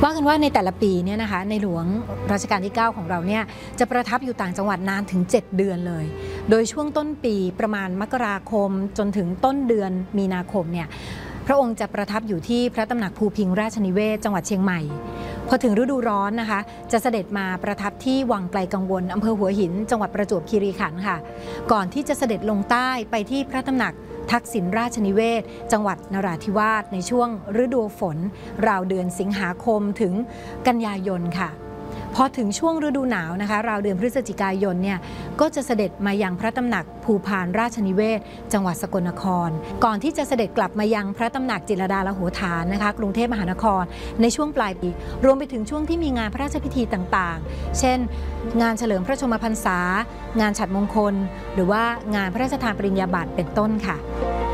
ว่ากันว่าในแต่ละปีเนี่ยนะคะในหลวงรัชกาลที่ 9 ของเราเนี่ยจะประทับอยู่ต่างจังหวัดนานถึง 7 เดือนเลยโดยช่วงต้นปีประมาณมกราคมจนถึงต้นเดือนมีนาคมเนี่ยพระองค์จะประทับอยู่ที่พระตำหนักภูพิงราชนิเวศจังหวัดเชียงใหม่พอถึงฤดูร้อนนะคะจะเสด็จมาประทับที่วังไกลกังวลอำเภอหัวหินจังหวัดประจวบคีรีขันธ์ค่ะก่อนที่จะเสด็จลงใต้ไปที่พระตำหนักทักษิณราชนิเวศจังหวัดนราธิวาสในช่วงฤดูฝนราวเดือนสิงหาคมถึงกันยายนค่ะพอถึงช่วงฤดูหนาวนะคะราวเดือนพฤศจิกายนเนี่ยก็จะเสด็จมายังพระตำหนักภูพานราชนิเวศจังหวัดสกลนครก่อนที่จะเสด็จกลับมายังพระตำหนักจิตรลดาลโหฐานนะคะกรุงเทพมหานครในช่วงปลายปีรวมไปถึงช่วงที่มีงานพระราชพิธีต่างๆเช่นงานเฉลิมพระชนมพรรษางานฉัตรมงคลหรือว่างานพระราชทานปริญญาบัตรเป็นต้นค่ะ